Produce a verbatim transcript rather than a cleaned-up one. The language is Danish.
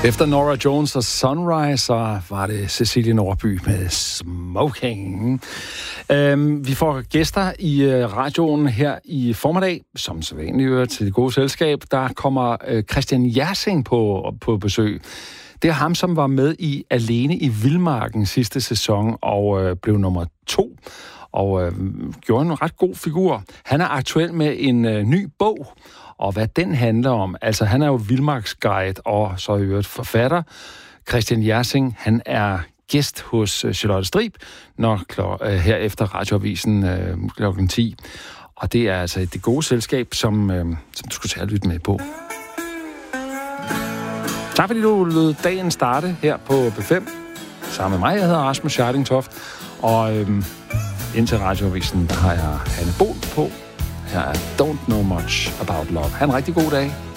Efter Norah Jones og Sunrise, så var det Cecilie Nordby med Smoking. Øhm, vi får gæster i øh, radioen her i formiddag, som sædvanligt til det gode selskab. Der kommer øh, Christian Jersing på, på besøg. Det er ham, som var med i Alene i Vildmarken sidste sæson og øh, blev nummer to. Og øh, gjorde en ret god figur. Han er aktuel med en øh, ny bog, og hvad den handler om. Altså, han er jo vildmarksguide og så i øvrigt forfatter. Christian Jersing, han er gæst hos Charlotte Strib, når kl- øh, her efter Radioavisen øh, klokken ti. Og det er altså det gode selskab, som, øh, som du skulle tage at lytte med på. Tak fordi du lød dagen starte her på B fem. Sammen med mig, jeg hedder Rasmus Schardingtoft. Og øh, indtil Radioavisen, der har jeg Hanne Bohl på. Her er Don't Know Much About Love. Ha' en rigtig god dag.